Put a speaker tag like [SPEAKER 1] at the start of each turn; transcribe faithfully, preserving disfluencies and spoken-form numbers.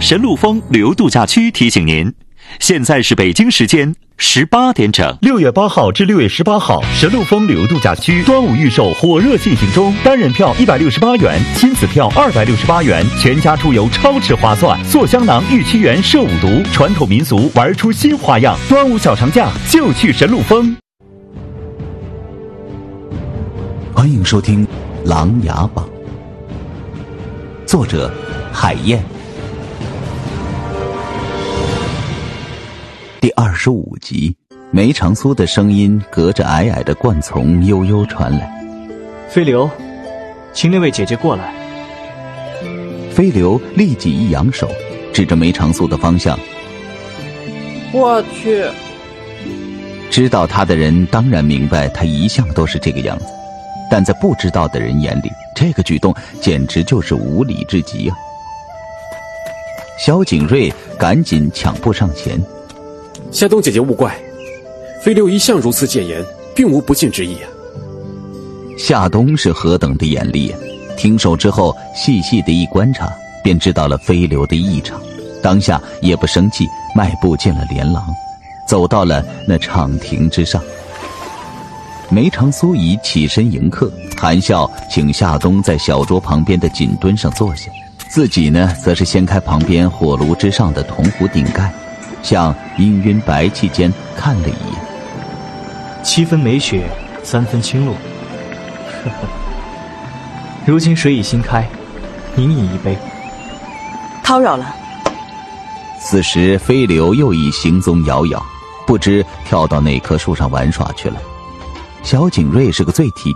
[SPEAKER 1] 神鹿峰旅游度假区提醒您，现在是北京时间十八点整。
[SPEAKER 2] 六月八号至六月十八号，神鹿峰旅游度假区端午预售火热进行中，单人票一百六十八元，亲子票二百六十八元，全家出游超值划算。坐香囊御七园摄五毒，传统民俗玩出新花样。端午小长假就去神鹿峰。
[SPEAKER 3] 欢迎收听《琅琊榜》，作者海燕，第二十五集。梅长苏的声音隔着矮矮的灌丛悠悠传来：“
[SPEAKER 4] 飞流，请那位姐姐过来。”
[SPEAKER 3] 飞流立即一扬手，指着梅长苏的方向：“
[SPEAKER 5] 我去。”
[SPEAKER 3] 知道他的人当然明白他一向都是这个样子，但在不知道的人眼里，这个举动简直就是无理至极啊！萧景睿赶紧抢步上前：“
[SPEAKER 6] 夏冬姐姐勿怪，飞流一向如此谏言，并无不敬之意啊。”
[SPEAKER 3] 夏冬是何等的眼力啊！停手之后，细细的一观察，便知道了飞流的异常。当下也不生气，迈步进了连廊，走到了那场亭之上。梅长苏已起身迎客，含笑请夏冬在小桌旁边的锦墩上坐下，自己呢，则是掀开旁边火炉之上的铜壶顶盖，向氤氲白气间看了一眼。
[SPEAKER 4] 七分美雪，三分清露。呵呵，如今水已新开，您饮一杯。
[SPEAKER 7] 叨扰了。
[SPEAKER 3] 此时飞流又已行踪遥遥，不知跳到哪棵树上玩耍去了。萧景睿是个最体